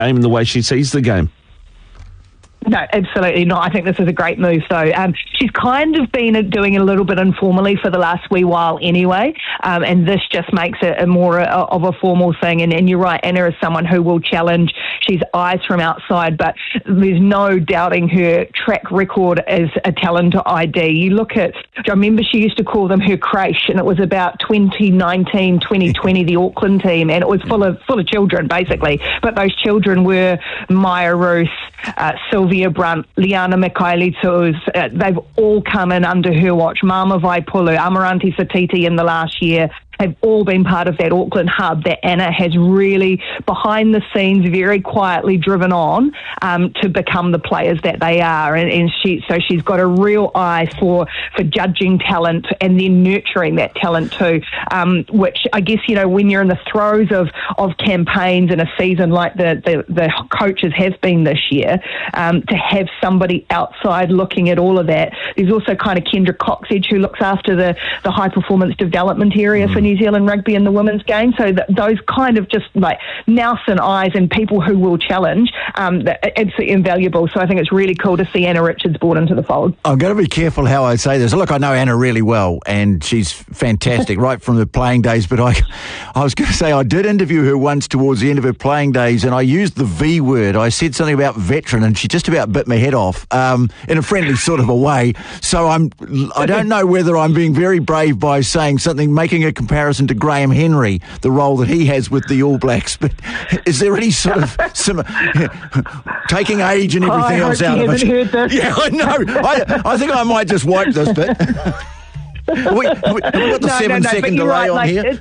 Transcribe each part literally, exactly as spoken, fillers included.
game and the way she sees the game. No, absolutely not. I think this is a great move, though. Um, she's kind of been doing it a little bit informally for the last wee while anyway, um, and this just makes it a more uh, of a formal thing. And, and you're right, Anna is someone who will challenge. She's eyes from outside, but there's no doubting her track record as a talent I D. You look at, I remember she used to call them her creche, and it was about twenty nineteen, twenty twenty, the Auckland team, and it was full of full of children, basically. But those children were Maya Roos, uh, Sylvia Brunt, Liana Mikhailitos. Uh, they've all come in under her watch. Mama Vaipulu, Amaranti Satiti in the last year have all been part of that Auckland hub that Anna has really, behind the scenes, very quietly driven on um, to become the players that they are. And, and she, so she's got a real eye for, for judging talent and then nurturing that talent too, um, which I guess, you know, when you're in the throes of, of campaigns in a season like the, the, the coaches have been this year, um, to have somebody outside looking at all of that. There's also kind of Kendra Coxedge, who looks after the, the high performance development area mm. for New Zealand rugby in the women's game. So that those kind of just like nous and eyes and people who will challenge, um, absolutely invaluable. So I think it's really cool to see Anna Richards brought into the fold. I'm going to be careful how I say this. Look, I know Anna really well, and she's fantastic right from the playing days. But I, I was going to say I did interview her once towards the end of her playing days, and I used the V word. I said something about veteran, and she just about bit my head off um, in a friendly sort of a way. So I'm, I don't know whether I'm being very brave by saying something, making a comparison to Graham Henry, the role that he has with the All Blacks. But is there any sort of some, yeah, taking age and everything oh, else out of it? Heard this. Yeah, I know. I, I think I might just wipe this bit. Have we, have we got the no, seven no, no, second delay right, on like, here?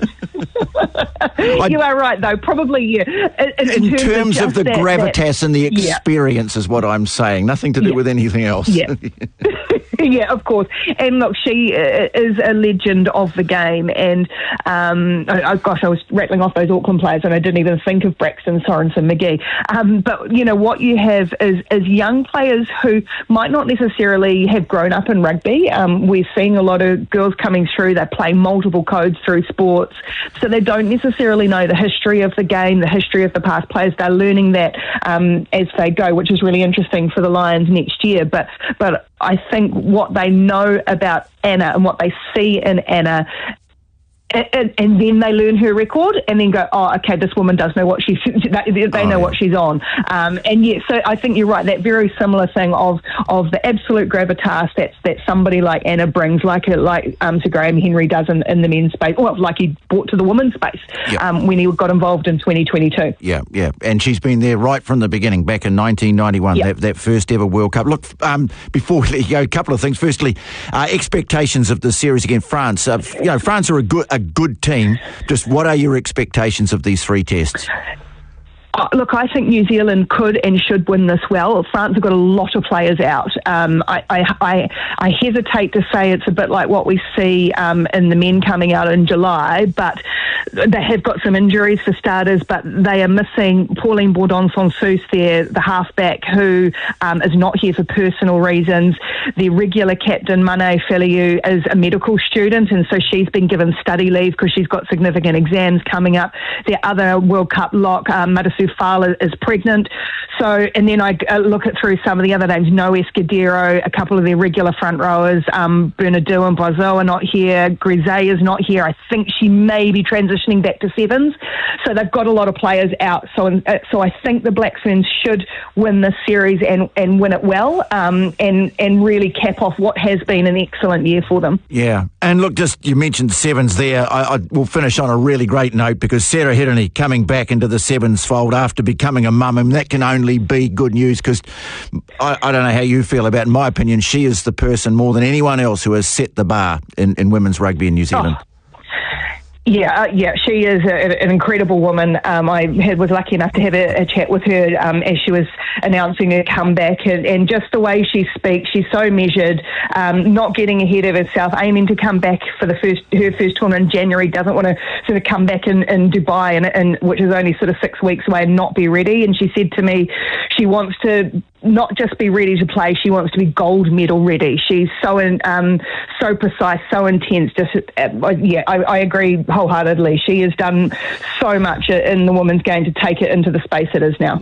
you are right, though. Probably, yeah. In, in, in terms, terms of, of the that, gravitas that, and the experience, yeah. is what I'm saying. Nothing to do yeah. with anything else. Yeah. Yeah, of course. And look, she uh, is a legend of the game. And um, oh, gosh, I was rattling off those Auckland players, and I didn't even think of Braxton Sorensen McGee. Um, but you know what you have is, is young players who might not necessarily have grown up in rugby. Um, we're seeing a lot of girls coming through. They play multiple codes through sports, so they don't necessarily know the history of the game, the history of the past players. They're learning that um, as they go, which is really interesting for the Lions next year. But but I think what they know about Anna and what they see in Anna, and, and then they learn her record and then go, oh, okay, this woman does know what she's, they, they oh, know yeah. what she's on. Um, and yet, so I think you're right, that very similar thing of of the absolute gravitas that's, that somebody like Anna brings, like a, like um, Sir Graham Henry does in, in the men's space, well, like he brought to the women's space yep. um, when he got involved in twenty twenty-two. Yeah, yeah, and she's been there right from the beginning, back in nineteen ninety-one, yep. that, that first ever World Cup. Look, um, before we let you go, a couple of things. Firstly, uh, expectations of the series against France. Uh, you know, France are a good a good team. Just what are your expectations of these three tests? Oh, look, I think New Zealand could and should win this well. France have got a lot of players out. Um, I, I, I, I hesitate to say it's a bit like what we see um, in the men coming out in July, but they have got some injuries for starters, but they are missing Pauline Bourdon-Sansus there, the halfback, who um, is not here for personal reasons. Their regular captain, Mane Feliu, is a medical student, and so she's been given study leave because she's got significant exams coming up. Their other World Cup lock, um, Madasu Fala, is pregnant. So, and then I look at through some of the other names, Noe Escudero, a couple of their regular front rowers, um, Bernardo and Boiseau are not here. Grisey is not here. I think she may be transitioning back to sevens. So they've got a lot of players out. So, uh, so I think the Black Ferns should win this series and, and win it well, um, and and really cap off what has been an excellent year for them. Yeah, and look, just you mentioned sevens there. I, I will finish on a really great note because Sarah Hirini coming back into the sevens fold after becoming a mum, and that can only be good news because I, I don't know how you feel about it. In my opinion, she is the person more than anyone else who has set the bar in, in women's rugby in New Zealand. Oh. Yeah, uh, yeah, she is a, an incredible woman. Um, I had, was lucky enough to have a, a chat with her um, as she was announcing her comeback, and, and just the way she speaks, she's so measured, um, not getting ahead of herself, aiming to come back for the first her first tournament in January, doesn't want to sort of come back in, in Dubai, and, and which is only sort of six weeks away, and not be ready. And she said to me, she wants to not just be ready to play, she wants to be gold medal ready. She's so in, um, so precise, so intense. Just uh, yeah, I, I agree wholeheartedly. She has done so much in the women's game to take it into the space it is now.